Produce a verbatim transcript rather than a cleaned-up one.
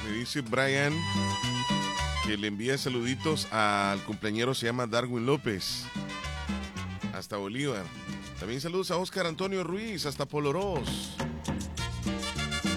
Me dice Brian que le envía saluditos al cumpleañero, se llama Darwin López, hasta Bolívar. También saludos a Oscar Antonio Ruiz, hasta Polorós.